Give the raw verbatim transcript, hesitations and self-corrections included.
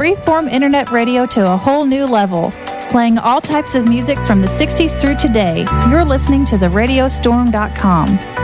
freeform internet radio to a whole new level, playing all types of music from the sixties through today. You're listening to the radio storm dot com.